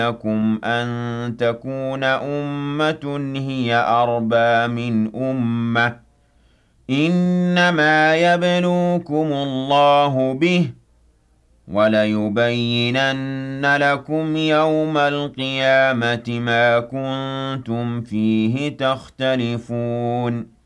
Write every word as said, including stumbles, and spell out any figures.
لكم أن تكون أمة هي أربى من أمة إنما يبلوكم الله به وَلَيُبَيِّنَنَّ لَكُمْ يَوْمَ الْقِيَامَةِ مَا كُنتُمْ فِيهِ تَخْتَلِفُونَ